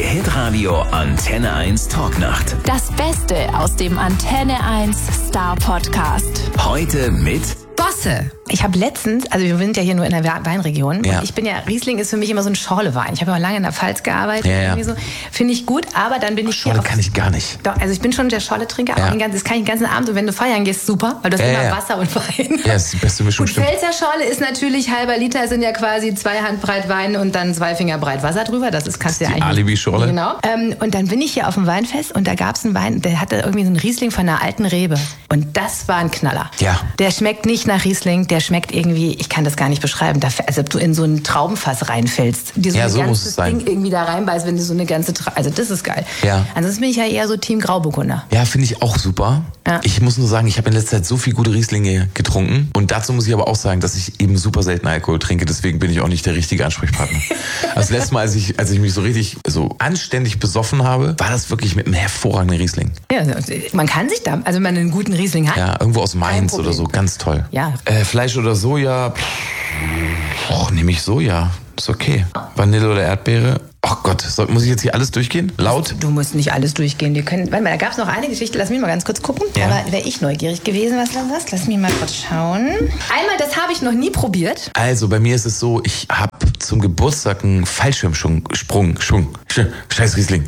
Hitradio Antenne 1 Talknacht. Das Beste aus dem Antenne 1 Star Podcast. Heute mit Bosse. Ich habe letztens, also wir sind ja hier nur in der Weinregion. Ja. Und ich bin ja, Riesling ist für mich immer so ein Schorlewein. Ich habe ja lange in der Pfalz gearbeitet. Ja. Irgendwie so. Finde ich gut, aber dann bin ich Schorle kann ich gar nicht. Doch, also ich bin schon der Schorle-Trinker, Ja. aber das kann ich den ganzen Abend. Und wenn du feiern gehst, super, weil du hast immer Wasser und Wein. Ja, das ist die beste Mischung, Gut, stimmt. Pfälzer Schorle ist natürlich halber Liter, sind ja quasi 2 Handbreit Wein und dann 2 Finger breit Wasser drüber. Das ist, kannst du ja Die eigentlich. Alibi-Schorle. Genau. Und dann bin ich hier auf dem Weinfest und da gab es einen Wein, der hatte irgendwie so einen Riesling von einer alten Rebe. Und das war ein Knaller. Ja. Der schmeckt nicht nach Riesling, der schmeckt irgendwie, ich kann das gar nicht beschreiben, als ob du in so ein Traubenfass reinfällst. Dir Ja, ein so muss ganzes es sein. Ding irgendwie da reinbeißt, wenn du so eine ganze also das ist geil. Ja. Ansonsten bin ich ja eher so Team Grauburgunder. Ja, finde ich auch super. Ja. Ich muss nur sagen, ich habe in letzter Zeit so viel gute Rieslinge getrunken. Und dazu muss ich aber auch sagen, dass ich eben super selten Alkohol trinke. Deswegen bin ich auch nicht der richtige Ansprechpartner. Das letzte Mal, als ich mich so richtig so anständig besoffen habe, war das wirklich mit einem hervorragenden Riesling. Ja, man kann sich da, also wenn man einen guten Riesling hat. Ja, irgendwo aus Mainz Problem. oder so, ganz toll. Ja. Fleisch oder Soja? Nehme ich Soja. Ist okay. Vanille oder Erdbeere? Ach Gott, muss ich jetzt hier alles durchgehen? Laut? Du musst nicht alles durchgehen. Warte mal, da gab es noch eine Geschichte, lass mich mal ganz kurz gucken. Ja. Aber wäre ich neugierig gewesen, was das ist? Lass mich mal kurz schauen. Einmal, das habe ich noch nie probiert. Also, bei mir ist es so, ich habe zum Geburtstag einen Fallschirmsprung, scheiß Riesling,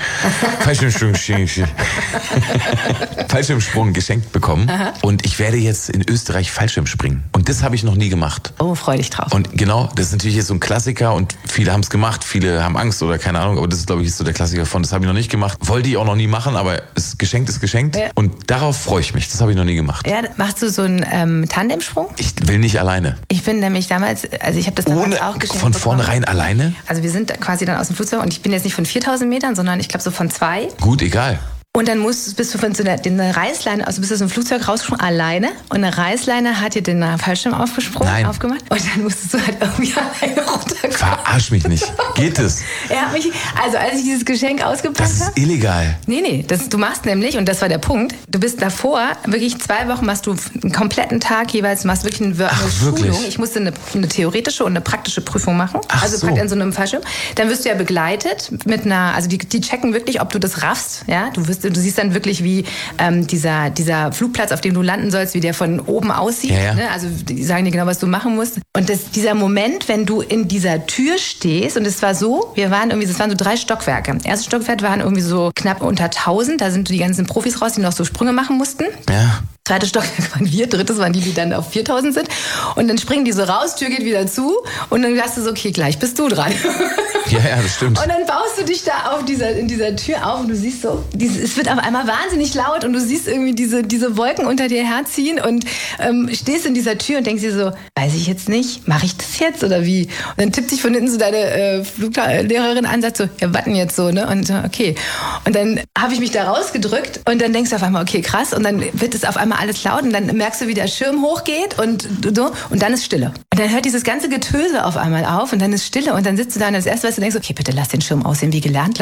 Fallschirmsprung geschenkt bekommen. Aha. Und ich werde jetzt in Österreich Fallschirm springen. Und das habe ich noch nie gemacht. Oh, freu dich drauf. Und genau, das ist natürlich jetzt so ein Klassiker und viele haben es gemacht, viele haben Angst oder keine Ahnung, aber das ist, glaube ich, so der Klassiker von, das habe ich noch nicht gemacht. Wollte ich auch noch nie machen, aber geschenkt ist geschenkt. Ja. Und darauf freue ich mich, das habe ich noch nie gemacht. Ja, machst du so einen Tandemsprung? Ich will nicht alleine. Ich bin nämlich damals, also ich habe das damals auch geschenkt Von bekommen. vornherein alleine? Also wir sind quasi dann aus dem Flugzeug und ich bin jetzt nicht von 4000 Metern, sondern ich glaube so von 2. Gut, egal. Und dann bist du von so einer Reißleine, also bist du aus dem Flugzeug rausgesprungen, alleine. Und eine Reißleine hat dir den Fallschirm Nein. aufgemacht. Und dann musstest du halt irgendwie alleine runterkommen. Verarsch mich nicht. Geht es? Er hat mich, also als ich dieses Geschenk ausgepackt Das ist habe. illegal. Nee, du machst nämlich, und das war der Punkt, du bist davor, wirklich 2 Wochen machst du einen kompletten Tag jeweils, machst wirklich eine Schulung. wirklich? Ich musste eine theoretische und eine praktische Prüfung machen. Ach also so. praktisch in so einem Fallschirm. Dann wirst du ja begleitet mit also die checken wirklich, ob du das raffst. Ja? Du siehst dann wirklich, wie dieser Flugplatz, auf dem du landen sollst, wie der von oben aussieht. Ja. Ne? Also die sagen dir genau, was du machen musst. Und dieser Moment, wenn du in dieser Tür stehst, und es war so, es waren so 3 Stockwerke. Erstes Stockwerk waren irgendwie so knapp unter 1000, da sind die ganzen Profis raus, die noch so Sprünge machen mussten. Ja. Zweites Stockwerk waren wir, drittes waren die dann auf 4000 sind. Und dann springen die so raus, Tür geht wieder zu und dann sagst du so, okay, gleich bist du dran. Ja, das stimmt. Und dann baust du dich da in dieser Tür auf und du siehst so, es wird auf einmal wahnsinnig laut und du siehst irgendwie diese Wolken unter dir herziehen und stehst in dieser Tür und denkst dir so, weiß ich jetzt nicht, mache ich das jetzt oder wie? Und dann tippt sich von hinten so deine Fluglehrerin an, sagt so, ja, warten jetzt so, ne? Und so, okay. Und dann habe ich mich da rausgedrückt und dann denkst du auf einmal, okay, krass. Und dann wird es auf einmal alles laut und dann merkst du, wie der Schirm hochgeht und so und dann ist Stille. Und dann hört dieses ganze Getöse auf einmal auf und dann ist Stille und dann sitzt du da und das Erste, was du denkst, okay, bitte lass den Schirm aussehen wie gelernt,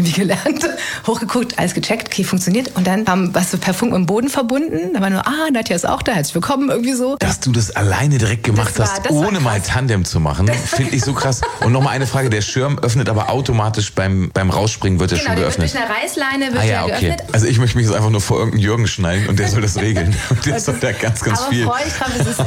hochgeguckt, alles gecheckt, okay, funktioniert und dann warst du per Funk im Boden verbunden, da war nur, Nadja ist auch da, herzlich willkommen, irgendwie so. Dass du das alleine direkt gemacht Das hast, war ohne mal Tandem zu machen, finde ich so krass. Und nochmal eine Frage, der Schirm öffnet aber automatisch beim Rausspringen wird der Genau, schon der wird geöffnet. durch eine Reißleine wird Ja, okay. geöffnet. Also ich möchte mich jetzt einfach nur vor irgendeinen Jürgen schnallen und der soll das regeln. Und der soll da ganz Aber viel. freu dich drauf,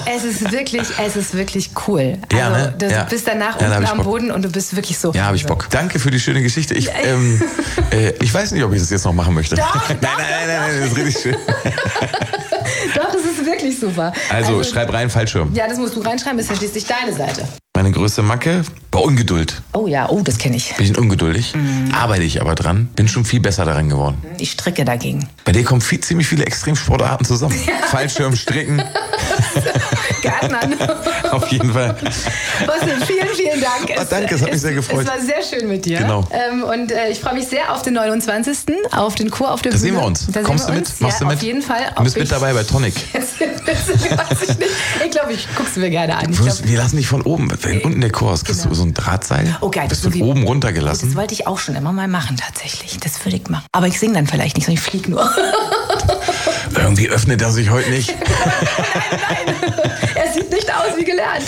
es ist wirklich cool. Ja, also, ne? Du Ja. bist danach Ja, da hab unten ich am Bock. Boden und du bist wirklich so. Ja, habe ich Bock. Danke für die schöne Geschichte. Ich weiß nicht, ob ich das jetzt noch machen möchte. Doch, nein, das ist richtig schön. Doch, das ist wirklich super. Also schreib rein, Fallschirm. Ja, das musst du reinschreiben, ist ja schließlich deine Seite. Meine größte Macke war Ungeduld. Oh ja, das kenne ich. Bin ich ungeduldig, arbeite ich aber dran, bin schon viel besser daran geworden. Ich stricke dagegen. Bei dir kommen ziemlich viele Extremsportarten zusammen. Fallschirm, Stricken, Gärtnern. auf jeden Fall. Bosse, vielen Dank. Danke, es hat mich sehr gefreut. Es war sehr schön mit dir. Genau. Und ich freue mich sehr auf den 29. auf den Chor auf der Da Bühne. sehen wir uns. Da Kommst sehen du wir mit? uns. Machst ja, du mit? Auf jeden Fall. Du bist mit dabei bei Tonic. Weiß ich nicht. Ich glaube, ich guck's mir gerne an. Ich glaub, Wir lassen dich von oben. Wenn unten der Chor ist, kriegst du so ein Drahtseil. Oh, geil. Bist So du wie- oben das runtergelassen. wollte ich auch schon immer mal machen, tatsächlich. Das würde ich machen. Aber ich singe dann vielleicht nicht, sondern ich fliege nur. Irgendwie öffnet er sich heute nicht. Nein. Er sieht nicht aus wie gelernt.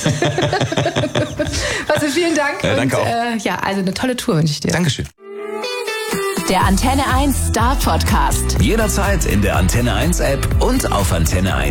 Also vielen Dank. Ja, danke und, auch. ja, also eine tolle Tour wünsche ich dir. Dankeschön. Der Antenne 1 Star Podcast. Jederzeit in der Antenne 1 App und auf antenne1.